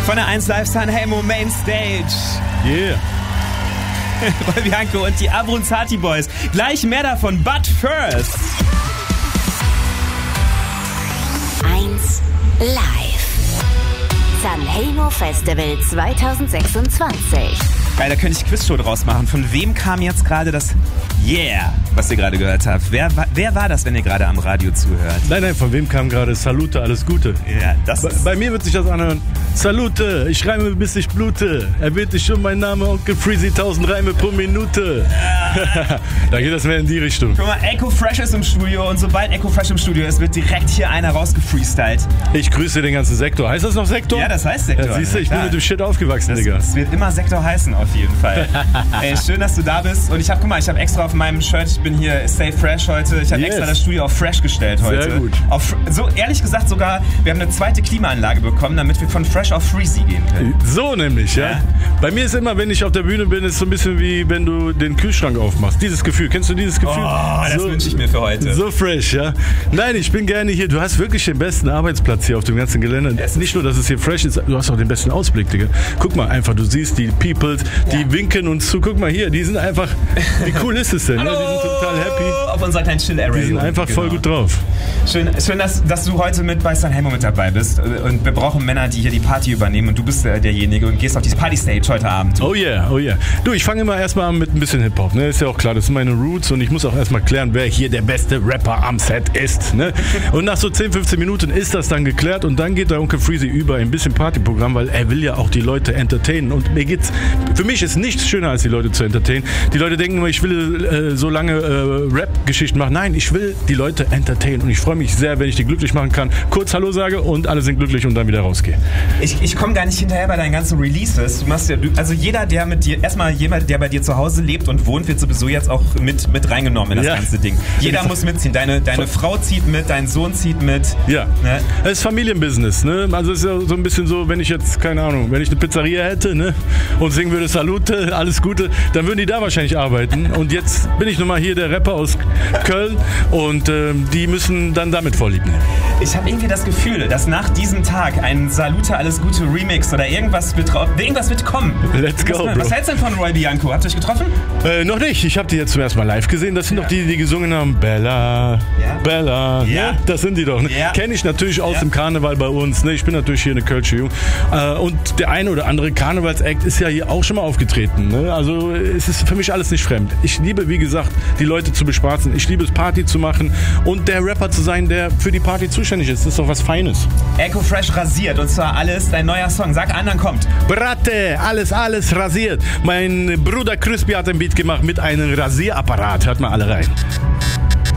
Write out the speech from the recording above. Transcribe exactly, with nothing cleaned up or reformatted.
Von der eins Live San Helmo Mainstage. Yeah. Roy Bianco und die Abronzati Boys. Gleich mehr davon, but first. eins Live. San Helmo Festival zwanzig sechsundzwanzig. Geil, da könnte ich Quizshow draus machen. Von wem kam jetzt gerade das Yeah, was ihr gerade gehört habt? Wer, wer war das, wenn ihr gerade am Radio zuhört? Nein, nein, von wem kam gerade Salute, alles Gute? Ja, das Bei, ist... bei mir wird sich das anhören. Salute, ich reime bis ich blute. Erwähnt dich schon mein Name, Onkel Freezy, tausend Reime pro Minute. Da geht das mehr in die Richtung. Guck mal, Echo Fresh ist im Studio und sobald Echo Fresh im Studio ist, wird direkt hier einer rausgefreestylt. Ich grüße den ganzen Sektor. Heißt das noch Sektor? Ja, das heißt Sektor. Ja, siehst du, ich ja, bin mit dem Shit aufgewachsen, das, Digga. Es wird immer Sektor heißen, auf jeden Fall. Ey, schön, dass du da bist. Und ich hab, guck mal, ich habe extra auf meinem Shirt, ich bin hier Stay Fresh heute, ich habe Yes. extra das Studio auf Fresh gestellt heute. Sehr gut. Auf, so ehrlich gesagt sogar, wir haben eine zweite Klimaanlage bekommen, damit wir von Fresh auf Freezy gehen können. So nämlich, ja. Ja. Bei mir ist immer, wenn ich auf der Bühne bin, ist so ein bisschen wie wenn du den Kühlschrank aufmachst. Dieses Gefühl, kennst du dieses Gefühl? Oh, das so, wünsche ich mir für heute. So fresh, ja. Nein, ich bin gerne hier. Du hast wirklich den besten Arbeitsplatz hier auf dem ganzen Gelände. Yes. Nicht nur, dass es hier fresh ist, du hast auch den besten Ausblick, Digga. Guck mal einfach, du siehst die Peoples, die Ja. winken uns zu. Guck mal hier, die sind einfach, wie cool ist es denn? Hallo, Ja, die sind total happy. auf unserer kleinen Chill-Area. Die sind einfach voll Genau. gut drauf. Schön, schön dass, dass du heute mit bei San Helmo mit dabei bist. Und wir brauchen Männer, die hier die Party übernehmen. Und du bist der, derjenige und gehst auf die Party-Stage heute Abend. Oh yeah, oh yeah. Du, ich fange immer erstmal an mit ein bisschen Hip-Hop, ne? Ist ja auch klar, das sind meine Roots und ich muss auch erstmal klären, wer hier der beste Rapper am Set ist, ne? Und nach so zehn, fünfzehn Minuten ist das dann geklärt und dann geht der Onkel Freezy über in ein bisschen Partyprogramm, weil er will ja auch die Leute entertainen und mir geht's, für mich ist nichts schöner, als die Leute zu entertainen. Die Leute denken immer, ich will äh, so lange äh, Rap-Geschichten machen. Nein, ich will die Leute entertainen und ich freue mich sehr, wenn ich die glücklich machen kann. Kurz Hallo sage und alle sind glücklich und dann wieder rausgehe. Ich, ich komme gar nicht hinterher bei deinen ganzen Releases. Du machst ja, du, also jeder, der mit dir, erstmal jemand, der bei dir zu Hause lebt und wohnt, wird sowieso jetzt auch mit, mit reingenommen in das Ja. ganze Ding. Jeder muss mitziehen. Deine, deine Frau zieht mit, dein Sohn zieht mit. Ja, Ne? es ist Familienbusiness, ne? Also es ist ja so ein bisschen so, wenn ich jetzt, keine Ahnung, wenn ich eine Pizzeria hätte, ne? Und singen würde Salute, alles Gute, dann würden die da wahrscheinlich arbeiten. Und jetzt bin ich nun mal hier der Rapper aus Köln und ähm, die müssen dann damit vorlieb nehmen. Ich habe irgendwie das Gefühl, dass nach diesem Tag ein Salute Alles Gute Remix oder irgendwas wird, irgendwas wird kommen. Let's go, was, bro. was hältst du denn von Roy Bianco? Habt ihr euch getroffen? Äh, noch nicht, ich habe die jetzt zum ersten Mal live gesehen. Das sind Ja. doch die, die gesungen haben, Bella, Ja. Bella. Ja. Ne? Das sind die doch. Ne? Ja. Kenne ich natürlich aus Ja. dem Karneval bei uns. Ne? Ich bin natürlich hier eine Kölsche Jung. Äh, und der eine oder andere Karnevalsact ist ja hier auch schon mal aufgetreten. Ne? Also es ist für mich alles nicht fremd. Ich liebe, wie gesagt, die Leute zu bespaßen. Ich liebe es, Party zu machen und der Rapper zu sein, der für die Party zuständig ist. Das ist doch was Feines. Echo Fresh rasiert und zwar alles, dein neuer Song. Sag an, dann kommt. Bratte, alles, alles rasiert. Mein Bruder Crispy hat ein Beat gemacht mit einem Rasierapparat. Hört mal alle rein.